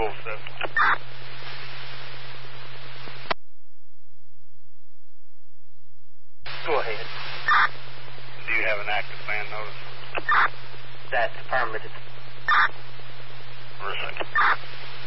207. Go ahead. Do you have an active man notice? That's affirmative. For a second.